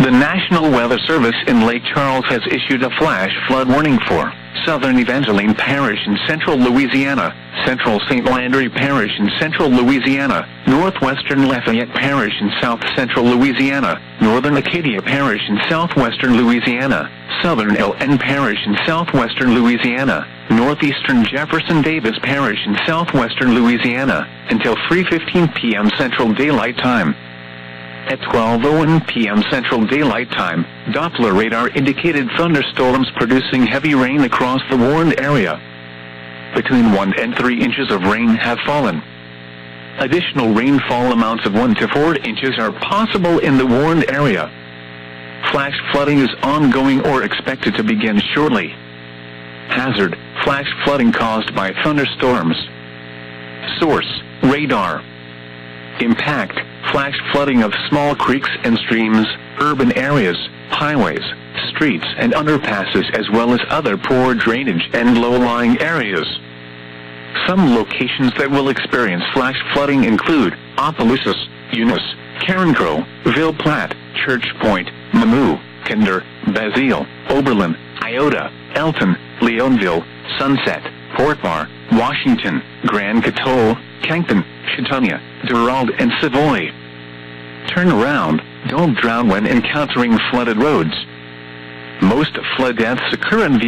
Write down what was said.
The National Weather Service in Lake Charles has issued a flash flood warning for southern Evangeline Parish in central Louisiana, central St. Landry Parish in central Louisiana, northwestern Lafayette Parish in south-central Louisiana, northern Acadia Parish in southwestern Louisiana, southern LN Parish in southwestern Louisiana, northeastern Jefferson Davis Parish in southwestern Louisiana, until 3:15 p.m. Central Daylight Time. At 12:01 p.m. Central Daylight Time, Doppler radar indicated thunderstorms producing heavy rain across the warned area. Between 1 and 3 inches of rain have fallen. Additional rainfall amounts of 1 to 4 inches are possible in the warned area. Flash flooding is ongoing or expected to begin shortly. Hazard: flash flooding caused by thunderstorms. Source: radar. Impact: flash flooding of small creeks and streams, urban areas, highways, streets and underpasses, as well as other poor drainage and low-lying areas. Some locations that will experience flash flooding include Opelousas, Eunice, Carencro, Ville Platte, Church Point, Mamou, Kinder, Basile, Oberlin, Iota, Elton, Leonville, Sunset, Port Bar, Washington, Grand Coteau, Cancun, Chautauqua, Durald and Savoy. Turn around, don't drown when encountering flooded roads. Most flood deaths occur in